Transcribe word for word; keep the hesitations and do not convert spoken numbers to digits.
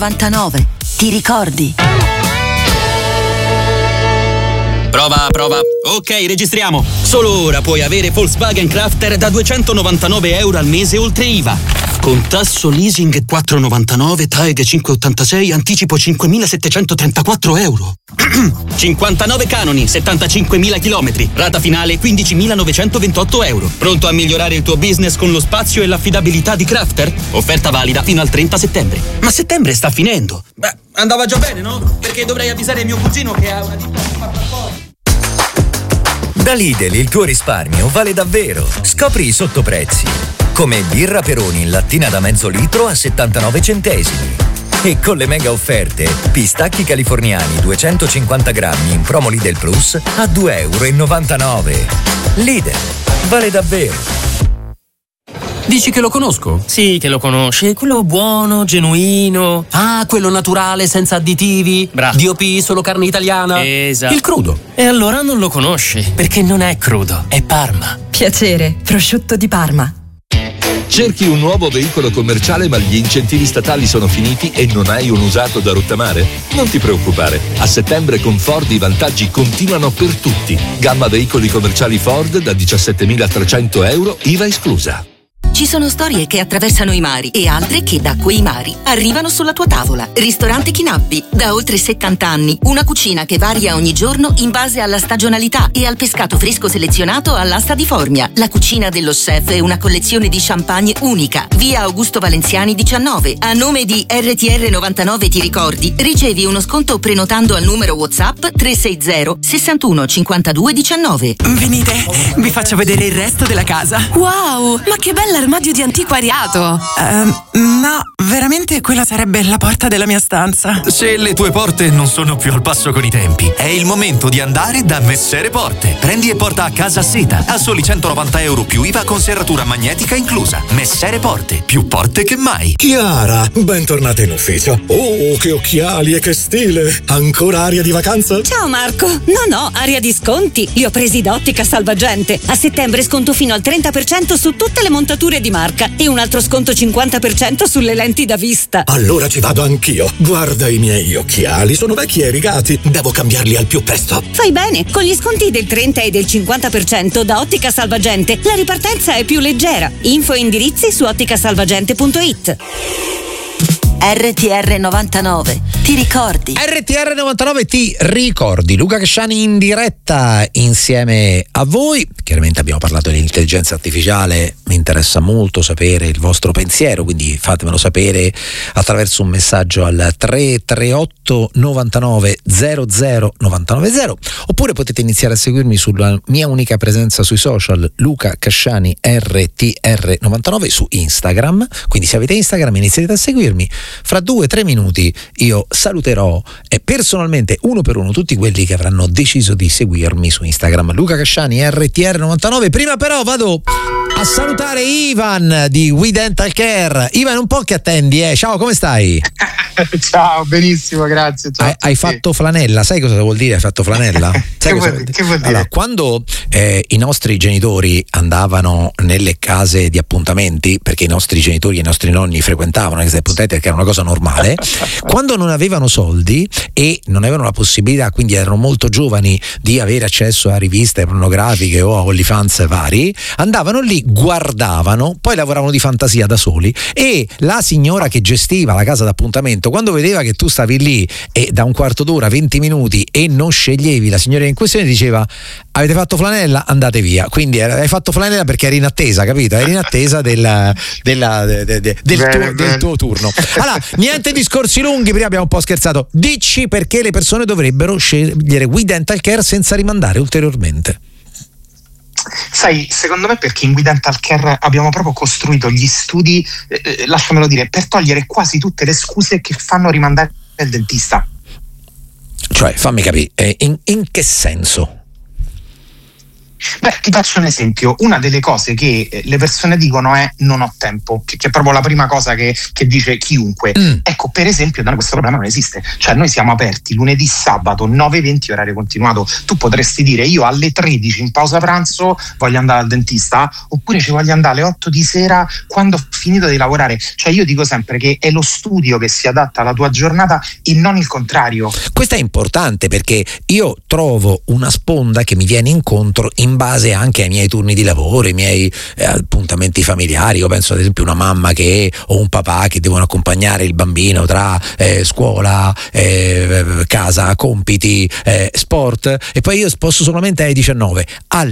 novantanove. Ti ricordi? Prova, prova. Ok, registriamo. Solo ora puoi avere Volkswagen Crafter da duecentonovantanove euro al mese oltre I V A. Con tasso leasing quattro virgola novantanove, T A E G cinque virgola ottantasei, anticipo cinquemilasettecentotrentaquattro euro. cinquantanove canoni, settantacinquemila chilometri, rata finale quindicimilanovecentoventotto euro. Pronto a migliorare il tuo business con lo spazio e l'affidabilità di Crafter? Offerta valida fino al trenta settembre. Ma settembre sta finendo. Beh, andava già bene, no? Perché dovrei avvisare mio cugino che ha una ditta che fa fuori. Da Lidl il tuo risparmio vale davvero. Scopri i sottoprezzi. Come birra Peroni in lattina da mezzo litro a settantanove centesimi. E con le mega offerte, pistacchi californiani duecentocinquanta grammi in promo Lidl Plus a due e novantanove euro. Lidl, vale davvero. Dici che lo conosco? Sì, che lo conosci. Quello buono, genuino. Ah, quello naturale, senza additivi. Bravo. D O P, solo carne italiana. Esatto. Il crudo. E allora non lo conosci, perché non è crudo, è Parma. Piacere, prosciutto di Parma. Cerchi un nuovo veicolo commerciale ma gli incentivi statali sono finiti e non hai un usato da rottamare? Non ti preoccupare, a settembre con Ford i vantaggi continuano per tutti. Gamma veicoli commerciali Ford da diciassettemilatrecento euro, I V A esclusa. Ci sono storie che attraversano i mari e altre che da quei mari arrivano sulla tua tavola. Ristorante Chinabbi, da oltre settanta anni. Una cucina che varia ogni giorno in base alla stagionalità e al pescato fresco selezionato all'asta di Formia. La cucina dello chef è una collezione di champagne unica. Via Augusto Valenziani diciannove. A nome di R T R novantanove Ti ricordi, ricevi uno sconto prenotando al numero WhatsApp tre sei zero sessantuno cinquantadue diciannove. Venite, vi faccio vedere il resto della casa. Wow, ma che bella armadio di antiquariato! Uh, no, veramente quella sarebbe la porta della mia stanza. Se le tue porte non sono più al passo con i tempi, è il momento di andare da Messere Porte. Prendi e porta a casa seta a soli centonovanta euro più I V A con serratura magnetica inclusa. Messere Porte, più porte che mai. Chiara, bentornata in ufficio. Oh, che occhiali e che stile! Ancora aria di vacanza? Ciao Marco, no no, aria di sconti. Li ho presi da Ottica Salvagente. A settembre sconto fino al trenta per cento su tutte le montature di marca e un altro sconto cinquanta per cento sulle lenti da vista. Allora ci vado anch'io. Guarda i miei occhiali, sono vecchi e rigati. Devo cambiarli al più presto. Fai bene, con gli sconti del trenta e del cinquanta per cento da Ottica Salvagente la ripartenza è più leggera. Info e indirizzi su otticasalvagente punto it. R T R novantanove, ti ricordi? R T R novantanove ti ricordi. Luca Casciani in diretta insieme a voi. Chiaramente abbiamo parlato di intelligenza artificiale, mi interessa molto sapere il vostro pensiero, quindi fatemelo sapere attraverso un messaggio al tre tre otto novantanove zero zero novantanove zero, oppure potete iniziare a seguirmi sulla mia unica presenza sui social, Luca Casciani R T R novantanove su Instagram. Quindi se avete Instagram iniziate a seguirmi. Fra due o tre minuti io saluterò e personalmente uno per uno tutti quelli che avranno deciso di seguirmi su Instagram, Luca Casciani R T R novantanove. Prima però vado a salutare Ivan di We Dental Care. Ivan, un po' che attendi, eh? Ciao, come stai? Ciao, benissimo, grazie. Ciao, hai, hai fatto flanella, sai cosa vuol dire hai fatto flanella? Sai che, cosa vuol, che vuol dire? Allora, quando eh, i nostri genitori andavano nelle case di appuntamenti, perché i nostri genitori e i nostri nonni frequentavano le case di appuntamenti perché era una cosa normale, quando non avevano soldi e non avevano la possibilità, quindi erano molto giovani, di avere accesso a riviste pornografiche o a OnlyFans vari, andavano lì, guardavano, poi lavoravano di fantasia da soli e la signora che gestiva la casa d'appuntamento, quando vedeva che tu stavi lì e da un quarto d'ora, venti minuti e non sceglievi la signora in questione, diceva: avete fatto flanella? Andate via. Quindi hai fatto flanella perché eri in attesa, capito? Eri in attesa della, della, de, de, de, del, bene, tuo, bene. del tuo turno. Allora, niente discorsi lunghi, prima abbiamo un po' scherzato. Dici perché le persone dovrebbero scegliere We Dental Care senza rimandare ulteriormente. Sai, secondo me perché in We Dental Care abbiamo proprio costruito gli studi, eh, lasciamelo dire, per togliere quasi tutte le scuse che fanno rimandare il dentista. Cioè, fammi capire, eh, in, in che senso? Beh, ti faccio un esempio. Una delle cose che eh, le persone dicono è non ho tempo, che, che è proprio la prima cosa che, che dice chiunque. Mm. Ecco, per esempio, da noi questo problema non esiste. Cioè, noi siamo aperti lunedì, sabato, nove e venti orario continuato. Tu potresti dire io alle tredici in pausa pranzo voglio andare al dentista, oppure ci voglio andare alle otto di sera quando ho finito di lavorare. Cioè, io dico sempre che è lo studio che si adatta alla tua giornata e non il contrario. Questo è importante perché io trovo una sponda che mi viene incontro in base anche ai miei turni di lavoro, ai miei eh, appuntamenti familiari. Io penso ad esempio a una mamma che o un papà che devono accompagnare il bambino tra eh, scuola, eh, casa, compiti, eh, sport, e poi io posso solamente alle diciannove. Alle